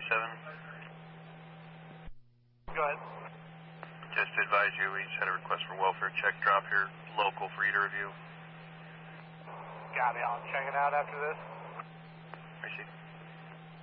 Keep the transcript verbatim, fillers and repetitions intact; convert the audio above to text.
seven. Go ahead. Just to advise you, we just had a request for welfare check drop here, local for you to review. Got it. I'll check it out after this. Appreciate it.